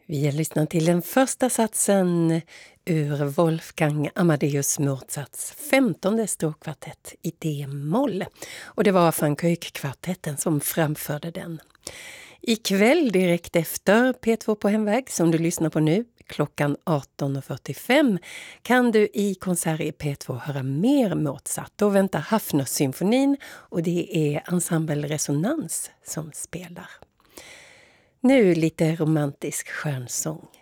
Vi har lyssnat till den första satsen ur Wolfgang Amadeus Mozarts 15:e stråkkvartett i D-moll. Och det var Frank Höök-kvartetten som framförde den. Ikväll direkt efter P2 på hemväg som du lyssnar på nu, klockan 18.45, kan du i konsert i P2 höra mer Mozart. Då väntar Hafner-symfonin och det är Ensemble Resonans som spelar. Nu lite romantisk skönsång.